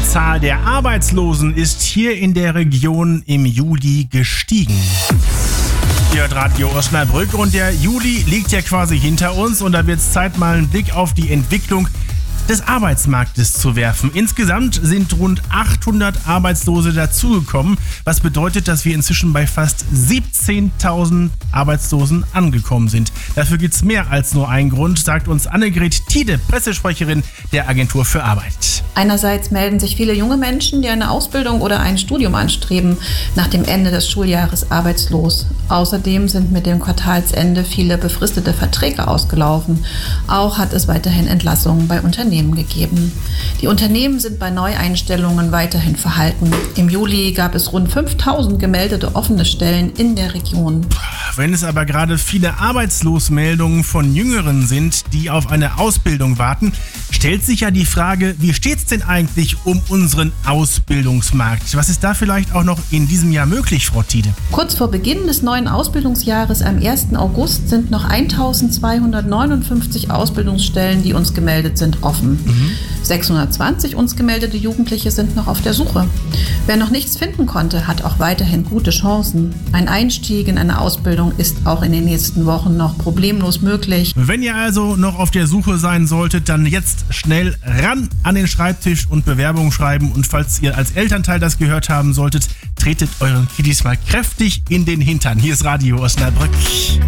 Zahl der Arbeitslosen ist hier in der Region im Juli gestiegen. Ihr hört Radio Osnabrück und der Juli liegt ja quasi hinter uns und da wird es Zeit, mal einen Blick auf die Entwicklung des Arbeitsmarktes zu werfen. Insgesamt sind rund 800 Arbeitslose dazugekommen, was bedeutet, dass wir inzwischen bei fast 17.000 Arbeitslosen angekommen sind. Dafür gibt es mehr als nur einen Grund, sagt uns Annegret Tiede, Pressesprecherin der Agentur für Arbeit. Einerseits melden sich viele junge Menschen, die eine Ausbildung oder ein Studium anstreben, nach dem Ende des Schuljahres arbeitslos. Außerdem sind mit dem Quartalsende viele befristete Verträge ausgelaufen. Auch hat es weiterhin Entlassungen bei Unternehmen gegeben. Die Unternehmen sind bei Neueinstellungen weiterhin verhalten. Im Juli gab es rund 5.000 gemeldete offene Stellen in der Region. Wenn es aber gerade viele Arbeitslosmeldungen von Jüngeren sind, die auf eine Ausbildung warten, stellt sich ja die Frage, wie steht es denn eigentlich um unseren Ausbildungsmarkt? Was ist da vielleicht auch noch in diesem Jahr möglich, Frau Tiede? Kurz vor Beginn des neuen Ausbildungsjahres am 1. August sind noch 1.259 Ausbildungsstellen, die uns gemeldet sind, offen. 620 uns gemeldete Jugendliche sind noch auf der Suche. Wer noch nichts finden konnte, hat auch weiterhin gute Chancen. Ein Einstieg in eine Ausbildung ist auch in den nächsten Wochen noch problemlos möglich. Wenn ihr also noch auf der Suche sein solltet, dann jetzt schnell ran an den Schreibtisch und Bewerbungen schreiben. Und falls ihr als Elternteil das gehört haben solltet, tretet euren Kiddies mal kräftig in den Hintern. Hier ist Radio Osnabrück.